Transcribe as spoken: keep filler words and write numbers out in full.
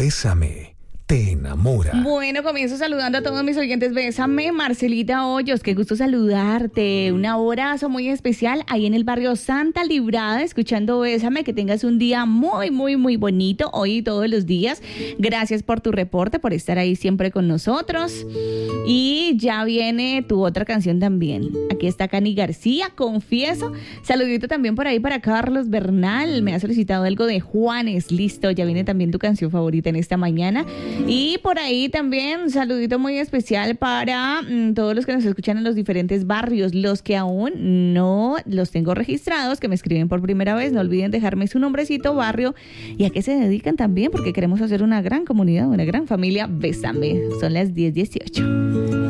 Bésame, te enamora. Bueno, comienzo saludando a todos mis oyentes. Bésame, Marcelita Hoyos, qué gusto saludarte. Un abrazo muy especial ahí en el barrio Santa Librada, escuchando Bésame. Que tengas un día muy, muy, muy bonito hoy y todos los días. Gracias por tu reporte, por estar ahí siempre con nosotros. Y ya viene tu otra canción también. Aquí está Cani García, Confieso. Saludito también por ahí para Carlos Bernal. Me ha solicitado algo de Juanes. Listo, ya viene también tu canción favorita en esta mañana. Y por ahí también un saludito muy especial para mmm, todos los que nos escuchan en los diferentes barrios, los que aún no los tengo registrados, que me escriben por primera vez. No olviden dejarme su nombrecito, barrio y a qué se dedican también, porque queremos hacer una gran comunidad, una gran familia. Bésame. Son las diez dieciocho.